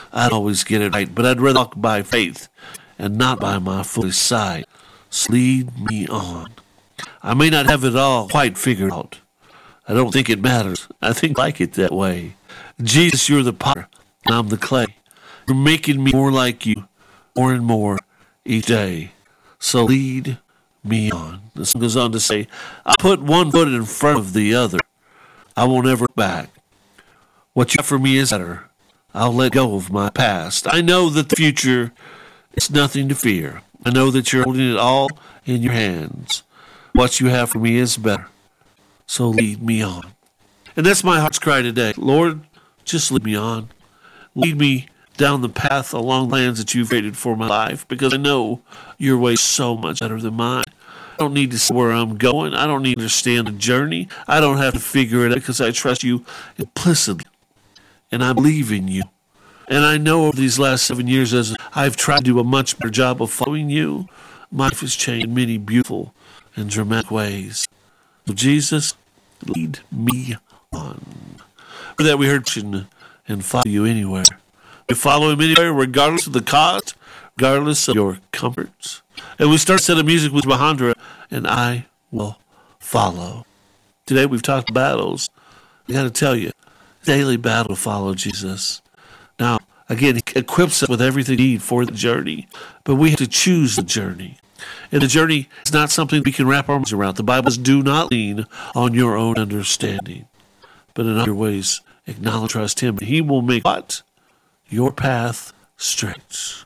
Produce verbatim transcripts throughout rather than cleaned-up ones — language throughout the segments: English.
I don't always get it right, but I'd rather walk by faith and not by my foolish sight. So lead me on. I may not have it all quite figured out. I don't think it matters. I think I like it that way. Jesus, you're the potter, and I'm the clay. You're making me more like you, more and more each day. So lead me on. The song goes on to say, I put one foot in front of the other. I won't ever look back. What you have for me is better. I'll let go of my past. I know that the future is nothing to fear. I know that you're holding it all in your hands. What you have for me is better. So lead me on. And that's my heart's cry today. Lord, just lead me on. Lead me down the path along the plans that you've created for my life, because I know your way is so much better than mine. I don't need to see where I'm going. I don't need to understand the journey. I don't have to figure it out because I trust you implicitly. And I believe in you. And I know over these last seven years, as I've tried to do a much better job of following you, my life has changed in many beautiful and dramatic ways. So Jesus, lead me on. For that we heard you and follow you anywhere. We follow him anywhere, regardless of the cost, regardless of your comforts. And we start a set of music with Mahandra, and I will follow. Today we've talked battles. I got to tell you, daily battle to follow Jesus. Now, again, he equips us with everything we need for the journey, but we have to choose the journey. And the journey is not something we can wrap our arms around. The Bible says, do not lean on your own understanding, but in other ways, acknowledge, trust him. He will make what? Your path straight.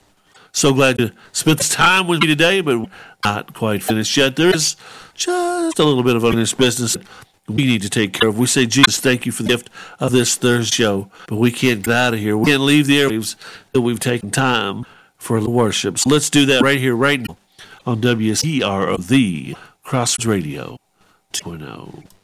So glad to spend this time with me today, but we're not quite finished yet. There is just a little bit of unfinished business we need to take care of. We say, Jesus, thank you for the gift of this Thursday show, but we can't get out of here. We can't leave the airwaves until we've taken time for the worship. So let's do that right here, right now, on W C R O, the Crossroads Radio two point oh.